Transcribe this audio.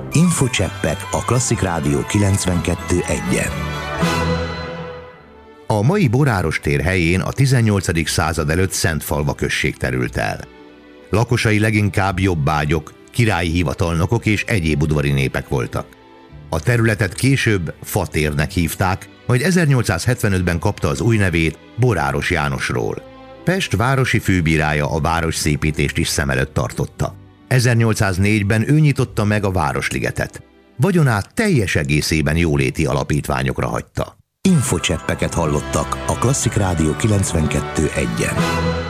Infocseppek a Klasszik Rádió 92.1-en. A mai Boráros tér helyén a 18. század előtt Szentfalva község terült el. Lakosai leginkább jobbágyok, királyi hivatalnokok és egyéb udvari népek voltak. A területet később Fatérnek hívták, majd 1875-ben kapta az új nevét Boráros Jánosról. Pest városi főbírája a városszépítést is szem előtt tartotta. 1804-ben ő nyitotta meg a Városligetet. Vagyonát teljes egészében jóléti alapítványokra hagyta. Infocseppeket hallottak a Klasszik Rádió 92.1-en.